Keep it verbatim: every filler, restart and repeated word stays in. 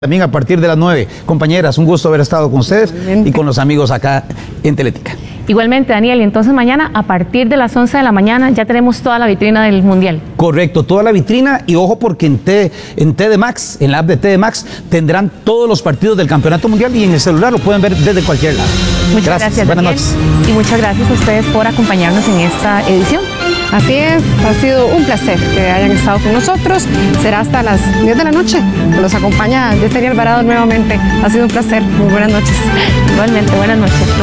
También a partir de las nueve. Compañeras, un gusto haber estado con ustedes y con los amigos acá en Teletica. Igualmente, Daniel, y entonces mañana a partir de las once de la mañana ya tenemos toda la vitrina del Mundial. Correcto, toda la vitrina, y ojo porque en T, en T D Max, en la app de T D Max, tendrán todos los partidos del Campeonato Mundial y en el celular lo pueden ver desde cualquier lado. Muchas gracias, gracias buenas Daniel, noches. Y muchas gracias a ustedes por acompañarnos en esta edición. Así es, ha sido un placer que hayan estado con nosotros. Será hasta las diez de la noche que los acompaña Yesenia Alvarado nuevamente. Ha sido un placer. Muy buenas noches. Igualmente, buenas noches.